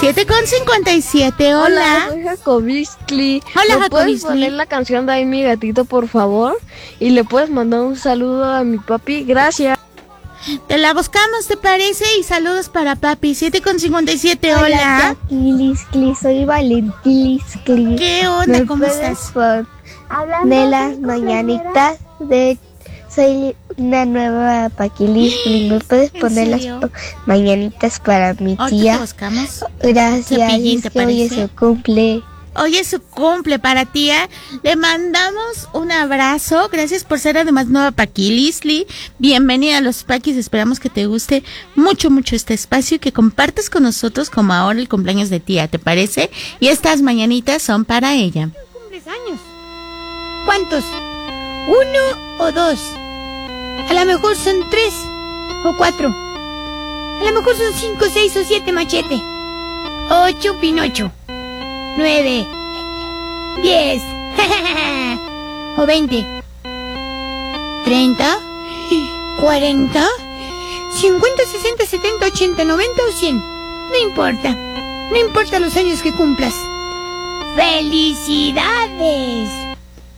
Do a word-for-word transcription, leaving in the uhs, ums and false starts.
siete con cincuenta y siete, hola. Hola, soy Jacobiscli. Hola, ¿Me puedes Jacobiscli? poner la canción de Ay mi gatito, por favor? Y le puedes mandar un saludo a mi papi, gracias. Te la buscamos, ¿te parece? Y saludos para papi. siete con cincuenta y siete, hola. Hola, Liscli, soy Valentiscli. ¿Qué onda? ¿Me ¿Cómo puedes estás? poner de las mañanitas de... Soy una nueva Paquiliscli. ¿Me puedes ¿En poner las serio? pa- mañanitas para mi Ahorita te tía? buscamos. Gracias, Cepillín, es ¿te que hoy es parece? su cumple. Hoy es su cumple para tía. Le mandamos un abrazo. Gracias por ser además nueva Paquilisli. Bienvenida a los Paquis. Esperamos que te guste mucho, mucho este espacio y que compartas con nosotros como ahora el cumpleaños de tía, ¿te parece? Y estas mañanitas son para ella. ¿Cumples años? ¿Cuántos? ¿Uno o dos? A lo mejor son tres o cuatro. A lo mejor son cinco, seis o siete, Machete. Ocho, Pinocho. Nueve. Diez. O veinte. Treinta. Cuarenta. Cincuenta, sesenta, setenta, ochenta, noventa o cien. No importa. No importa los años que cumplas. ¡Felicidades!